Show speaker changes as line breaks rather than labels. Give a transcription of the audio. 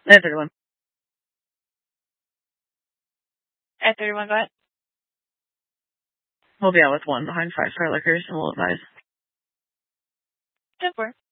At 31.
At 31, go ahead.
We'll be out with one behind 5 Star Liquors, and we'll advise.
10-4.